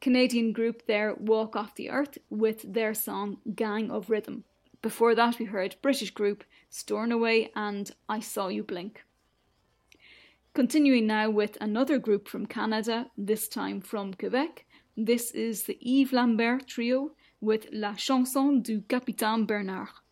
Canadian group there, Walk Off the Earth, with their song Gang of Rhythm. Before that we heard British group Stornoway and I Saw You Blink. Continuing now with another group from Canada, this time from Quebec. This is the Yves Lambert Trio with La Chanson du Capitaine Bernard.